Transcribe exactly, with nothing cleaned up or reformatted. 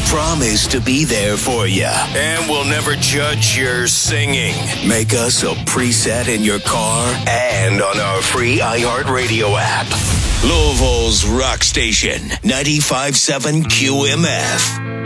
promise to be there for you. And we'll never judge your singing. Make us a preset in your car and on our free iHeartRadio app. Louisville's rock station, ninety-five point seven Q M F.